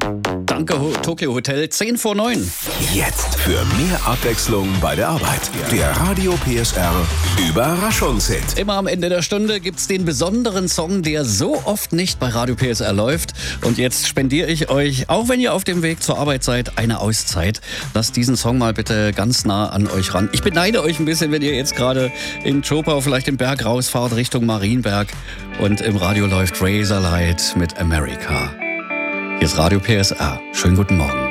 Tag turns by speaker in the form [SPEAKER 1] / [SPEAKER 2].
[SPEAKER 1] Danke, Tokyo Hotel, 10 vor 9.
[SPEAKER 2] Jetzt für mehr Abwechslung bei der Arbeit. Der Radio PSR Überraschungshit.
[SPEAKER 1] Immer am Ende der Stunde gibt's den besonderen Song, der so oft nicht bei Radio PSR läuft. Und jetzt spendiere ich euch, auch wenn ihr auf dem Weg zur Arbeit seid, eine Auszeit. Lasst diesen Song mal bitte ganz nah an euch ran. Ich beneide euch ein bisschen, wenn ihr jetzt gerade in Chopau vielleicht den Berg rausfahrt Richtung Marienberg und im Radio läuft Razorlight mit America. Hier ist Radio PSR. Schönen guten Morgen.